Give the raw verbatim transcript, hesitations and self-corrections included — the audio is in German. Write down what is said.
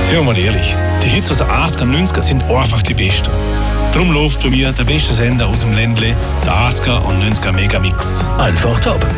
Sind wir mal ehrlich, die Hits aus den achtziger und neunziger sind einfach die besten. Darum läuft bei mir der beste Sender aus dem Ländle, der achtziger und neunziger Megamix. Einfach top.